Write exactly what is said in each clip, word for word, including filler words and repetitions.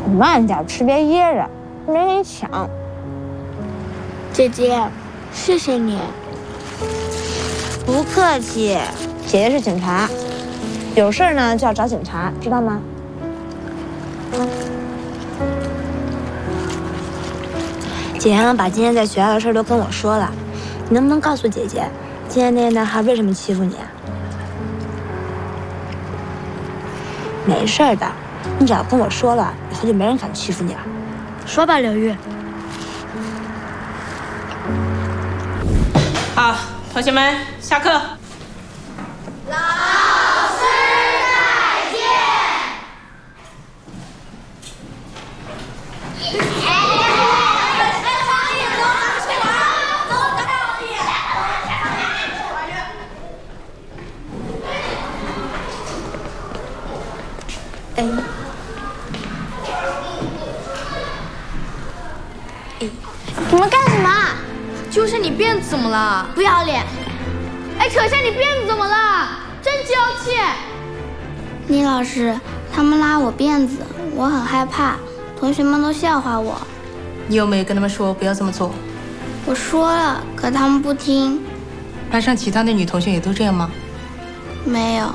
慢点吃，别噎着，没人给你抢。 姐姐，谢谢你。 不客气，姐姐是警察，有事儿呢就要找警察，知道吗？姐姐把今天在学校的事都跟我说了，你能不能告诉姐姐，今天那些男孩为什么欺负你啊？没事的，你只要跟我说了，以后就没人敢欺负你了。 说吧，刘玉。 好，同学们，下课。 老师再见。 哎， 你们干什么？就是你辫子怎么了？不要脸！哎，扯下你辫子怎么了？真娇气！ 倪老师，他们拉我辫子，我很害怕，同学们都笑话我。 你有没有跟他们说不要这么做？ 我说了，可他们不听。 班上其他的女同学也都这样吗？ 没有。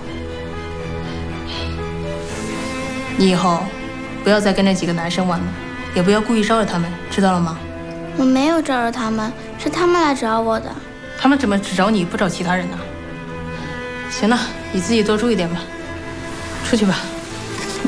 你以后不要再跟那几个男生玩了，也不要故意招惹他们，知道了吗？ 我没有招惹他们，是他们来找我的。 他们怎么只找你不找其他人呢？行了，你自己多注意点吧。出去吧。